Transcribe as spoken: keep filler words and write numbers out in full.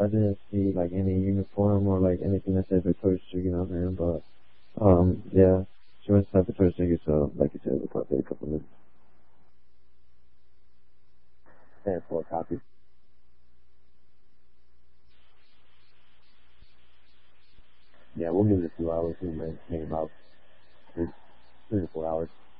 I didn't see like any uniform or like anything that said Victoria's Secret on there, but um, yeah, she must have Victoria's Secret, so like you said, it'll probably take a couple minutes. And for a copy. Yeah, we'll give it a few hours, maybe maybe about three, three to four hours.